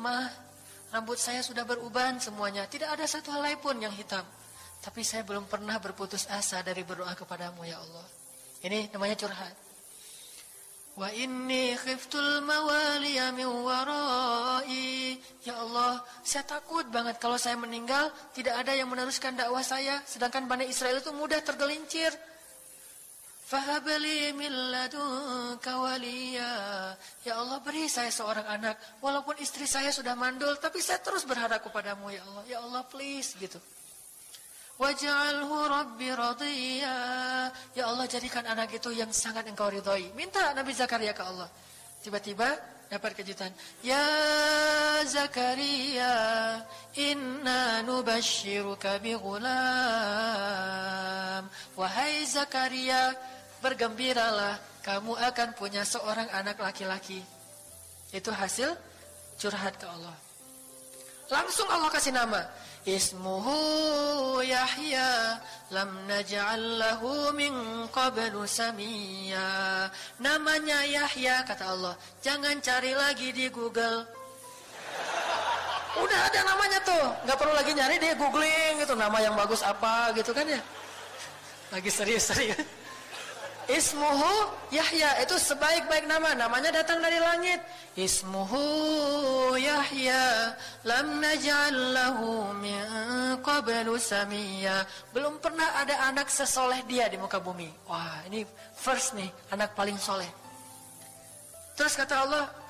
lemah, rambut saya sudah beruban semuanya, tidak ada satu helai pun yang hitam. Tapi saya belum pernah berputus asa dari berdoa kepadamu ya Allah. Ini namanya curhat. Wa inni khiftul mawaliya min warai. Ya Allah, saya takut banget kalau saya meninggal tidak ada yang meneruskan dakwah saya, sedangkan Bani Israel itu mudah tergelincir. Fahabli min ladunka waliya. Ya Allah, beri saya seorang anak walaupun istri saya sudah mandul, tapi saya terus berharap kepadamu ya Allah. Ya Allah, please gitu. Waj'alhu rabbi radhiya. Ya Allah, jadikan anak itu yang sangat engkau ridhai. Minta Nabi Zakaria ke Allah. Tiba-tiba dapat kejutan. Ya Zakaria, inna nubashiruka bi ghulam. Wahai Zakaria, bergembiralah, kamu akan punya seorang anak laki-laki. Itu hasil curhat ke Allah. Langsung Allah kasih nama. Ismuhu Yahya lam naj'al lahu min qablu samiyya. Namanya Yahya, kata Allah. Jangan cari lagi di Google. Udah ada namanya tuh, nggak perlu lagi nyari di googling gitu nama yang bagus apa gitu kan ya. Lagi serius-serius. Ismuhu Yahya, itu sebaik-baik nama, namanya datang dari langit. Ismuhu Yahya lam naj'al lahu min qablu samiyya. Belum pernah ada anak sesoleh dia di muka bumi. Wah, ini first nih, anak paling soleh. Terus kata Allah,